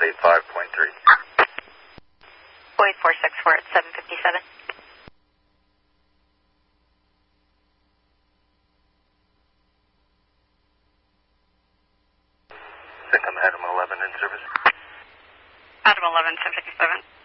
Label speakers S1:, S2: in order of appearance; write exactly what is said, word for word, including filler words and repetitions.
S1: eighty-five point three.
S2: Wait four six four at seven fifty-seven.
S1: Think I'm Adam eleven in service.
S2: Adam eleven, seven fifty-seven.